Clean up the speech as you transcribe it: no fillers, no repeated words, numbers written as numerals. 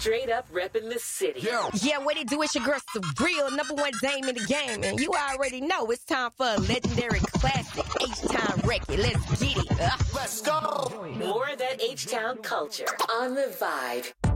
straight up repping the city. Yeah, what it do? It's your girl, Surreal, #1 dame in the game. And you already know it's time for a legendary classic, H-Town record. Let's get it. Let's go. More of that H-Town culture on The Vibe.